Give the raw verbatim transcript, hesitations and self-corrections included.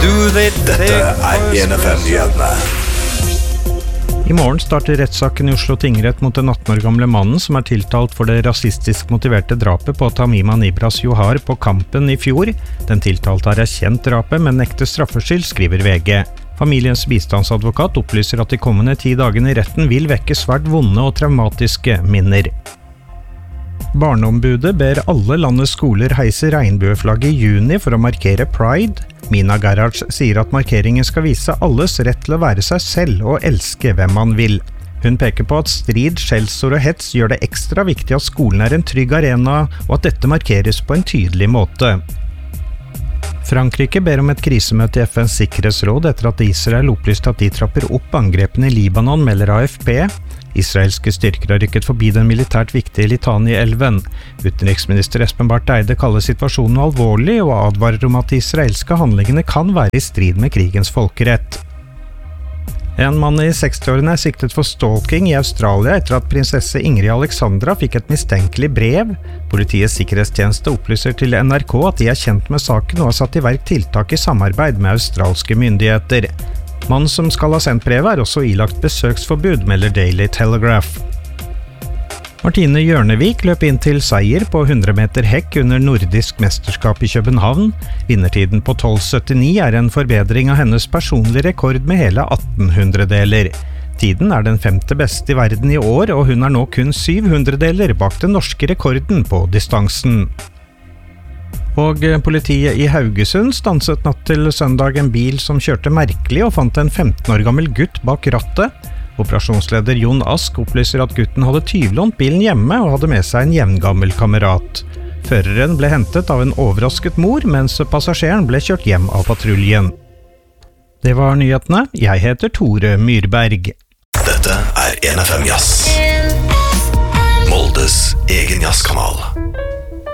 Dette er N F M-nyhetene. I morgen starter rettssaken i Oslo tingrett mot den atten år gamle mannen som er tiltalt for det rasistisk motiverte drapet på Tamima Nibras Johar på Kampen i fjor. Den tiltalte har erkjent drapet, men nekter straffskyld, skriver V G. Familiens bistandsadvokat opplyser at de kommende ti dagene i retten vil vekke svært vonde og traumatiske minner. Barneombudet ber alle landets skoler heise regnbueflagget i juni for å markere Pride. Mina Garaj sier at markeringen skal vise alles rett til å være seg selv og elske hvem man vil. Hun peker på at strid, skjellsord og hets gjør det ekstra viktig at skolen er en trygg arena, og at dette markeres på en tydelig måte. Frankrike ber om et krisemøte i F N's sikkerhetsråd etter at Israel opplyste at de trapper opp angrepene i Libanon, melder A F P. Israelske styrker har rykket forbi den militært viktige Litani-elven. Utenriksminister Espen Barth Eide kaller situasjonen alvorlig og advarer om at de israelske handlingene kan være i strid med krigens folkerett. En mann i sekstiårene er siktet for stalking i Australia etter at prinsesse Ingrid Alexandra fikk et mistenkelig brev. Politiets sikkerhetstjeneste opplyser til N R K at de er kjent med saken og har satt i verk tiltak i samarbeid med australske myndigheter. Mannen som skal ha sendt brevet er også ilagt besøksforbud, melder Daily Telegraph. Martine Hjørnevik løp inn til seier på hundre meter hekk under nordisk mesterskap i København. Vinnertiden på tolv syttini er en forbedring av hennes personlige rekord med hele atten hundredeler. Tiden er den femte beste i verden i år, og hun er nå kun syv hundredeler bak den norske rekorden på distansen. Og politiet i Haugesund stanset natt til søndag en bil som kjørte merkelig og fant en femten år gammel gutt bak rattet. Operasjonsleder Jon Ask opplyser at gutten hadde tyvlånt bilen hjemme og hadde med seg en jevngammel kamerat. Føreren ble hentet av en overrasket mor, mens passasjeren ble kjørt hjem av patruljen. Det var nyhetene. Jeg heter Tore Myrberg. Dette er N F M Jazz. Moldes egen jazzkanal.